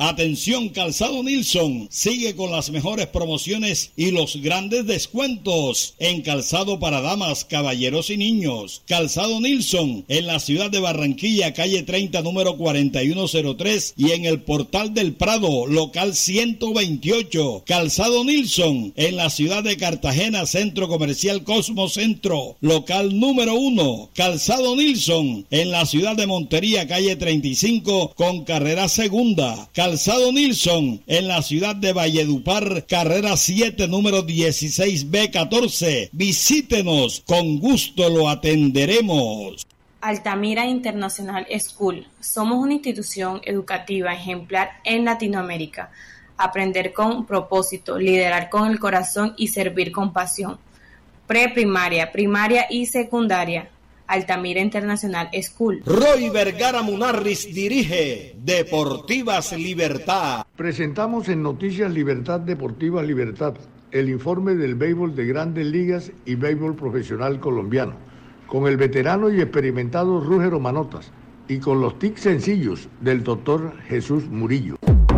Atención, Calzado Nilsson sigue con las mejores promociones y los grandes descuentos en calzado para damas, caballeros y niños. Calzado Nilsson en la ciudad de Barranquilla, calle 30, número 4103, y en el Portal del Prado, local 128. Calzado Nilsson en la ciudad de Cartagena, Centro Comercial Cosmo Centro, local número 1. Calzado Nilsson en la ciudad de Montería, calle 35 con carrera segunda. Calzado Nilsson en la ciudad de Valledupar, carrera 7, número 16B14. Visítenos, con gusto lo atenderemos. Altamira International School. Somos una institución educativa ejemplar en Latinoamérica. Aprender con propósito, liderar con el corazón y servir con pasión. Preprimaria, primaria y secundaria. Altamira International School. Roy Vergara Munarriz dirige Deportivas Libertad. Presentamos en Noticias Libertad Deportivas Libertad el informe del béisbol de Grandes Ligas y béisbol profesional colombiano, con el veterano y experimentado Rúgero Manotas y con los tics sencillos del doctor Jesús Murillo.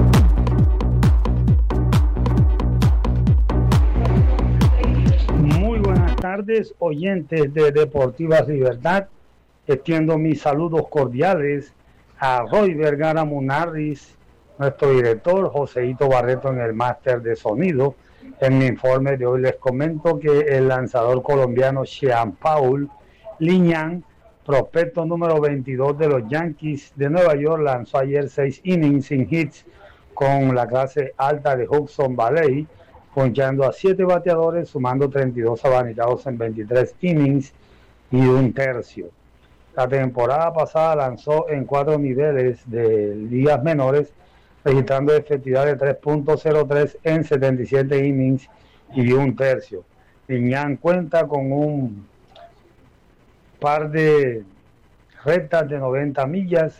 Buenas tardes, oyentes de Deportivas Libertad. Extiendo mis saludos cordiales a Roy Vergara Munarriz, nuestro director, Joseito Barreto en el máster de sonido. En mi informe de hoy les comento que el lanzador colombiano Jean-Paul Liñán, prospecto número 22 de los Yankees de Nueva York, lanzó ayer 6 innings sin hits con la clase alta de Hudson Valley, ponchando a 7 bateadores, sumando 32 abanicados en 23 innings y un tercio. La temporada pasada lanzó en 4 niveles de ligas menores, registrando efectividad de 3.03 en 77 innings y un tercio. Liñán cuenta con un par de rectas de 90 millas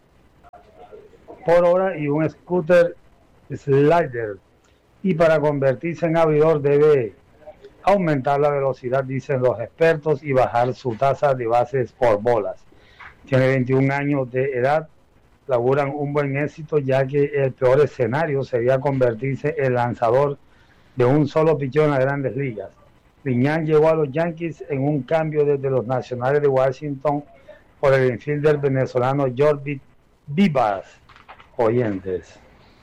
por hora y un scooter slider. Y para convertirse en abridor debe aumentar la velocidad, dicen los expertos, y bajar su tasa de bases por bolas. Tiene 21 años de edad, laburan un buen éxito, ya que el peor escenario sería convertirse en lanzador de un solo pichón en las Grandes Ligas. Liñán llegó a los Yankees en un cambio desde los Nacionales de Washington por el infielder venezolano Jordi Vivas, oyentes.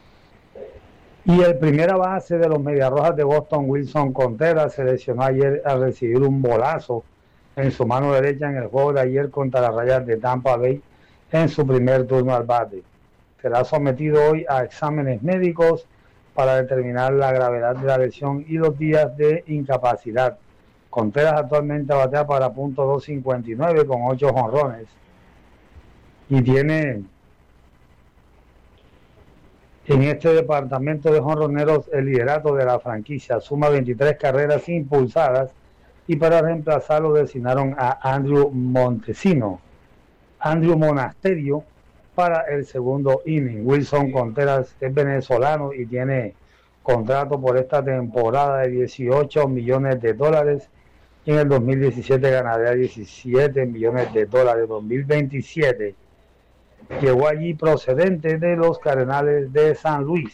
Y el primera base de los Mediarrojas de Boston, Wilson Contreras, se lesionó ayer al recibir un bolazo en su mano derecha en el juego de ayer contra las Rayas de Tampa Bay en su primer turno al bate. Será sometido hoy a exámenes médicos para determinar la gravedad de la lesión y los días de incapacidad. Contreras actualmente batea para .259 con 8 jonrones y tiene en este departamento de jonroneros el liderato de la franquicia. Suma 23 carreras impulsadas y para reemplazarlo designaron a Andrew Monasterio para el segundo inning. Wilson Contreras es venezolano y tiene contrato por esta temporada de $18 millones. En el 2017 ganaría $17 millones. 2027 llegó allí procedente de los Cardenales de San Luis.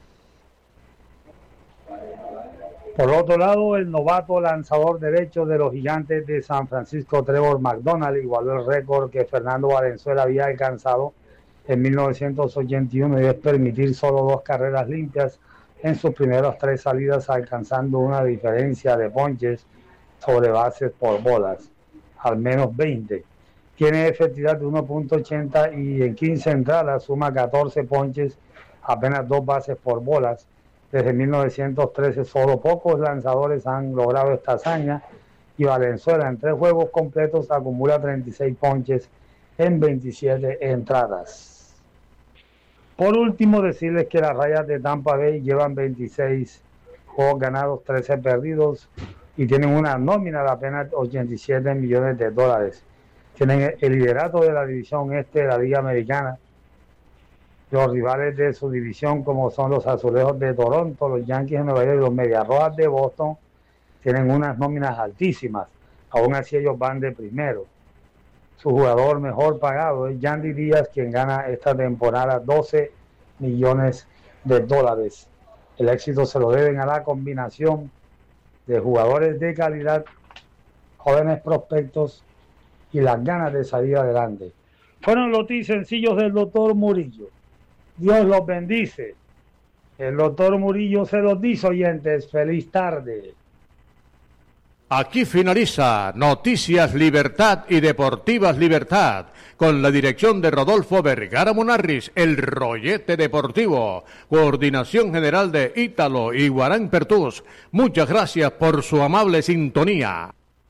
Por otro lado, el novato lanzador derecho de los Gigantes de San Francisco, Trevor McDonald, igualó el récord que Fernando Valenzuela había alcanzado en 1981, y es permitir solo 2 carreras limpias en sus primeras 3 salidas, alcanzando una diferencia de ponches sobre bases por bolas, al menos 20. Tiene efectividad de 1.80 y en 15 entradas suma 14 ponches, apenas 2 bases por bolas. Desde 1913 solo pocos lanzadores han logrado esta hazaña y Valenzuela en 3 juegos completos acumula 36 ponches en 27 entradas. Por último, decirles que las Rayas de Tampa Bay llevan 26 juegos ganados, 13 perdidos y tienen una nómina de apenas $87 millones. Tienen el liderato de la división este de la Liga Americana. Los rivales de su división, como son los Azulejos de Toronto, los Yankees de Nueva York y los Mediarrojas de Boston, tienen unas nóminas altísimas. Aún así ellos van de primero. Su jugador mejor pagado es Yandy Díaz, quien gana esta temporada $12 millones de dólares. El éxito se lo deben a la combinación de jugadores de calidad, jóvenes prospectos y las ganas de salir adelante. Fueron los tips sencillos del doctor Murillo. Dios los bendice. El doctor Murillo se los dice, oyentes. Feliz tarde. Aquí finaliza Noticias Libertad y Deportivas Libertad, con la dirección de Rodolfo Vergara Munarriz, el Rollete Deportivo, coordinación general de Ítalo y Guarán Pertús. Muchas gracias por su amable sintonía.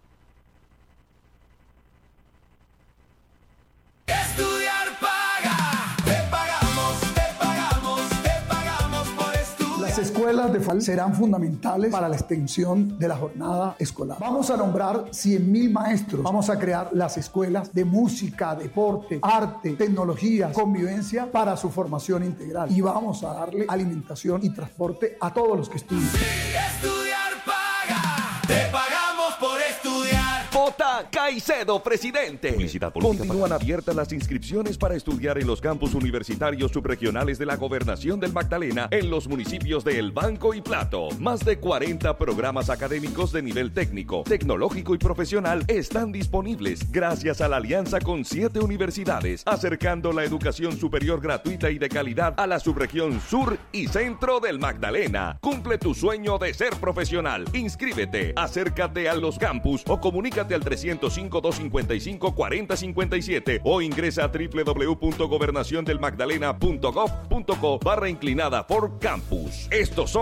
Estudiar paga, te pagamos por estudiar. Las escuelas de FAL serán fundamentales para la extensión de la jornada escolar. Vamos a nombrar 100.000 maestros. Vamos a crear las escuelas de música, deporte, arte, tecnología, convivencia para su formación integral. Y vamos a darle alimentación y transporte a todos los que estudian. Sí, estudiar paga, te pagamos por estudiar. J. Caicedo, presidente. Continúan abiertas las inscripciones para estudiar en los campus universitarios subregionales de la Gobernación del Magdalena en los municipios de El Banco y Plato. Más de 40 programas académicos de nivel técnico, tecnológico y profesional están disponibles gracias a la alianza con 7 universidades, acercando la educación superior gratuita y de calidad a la subregión sur y centro del Magdalena. Cumple tu sueño de ser profesional. Inscríbete, acércate a los campus o comunícate al 305-255-4057 o ingresa a www.gobernaciondelmagdalena.gov.co/inclinada por campus. Estos son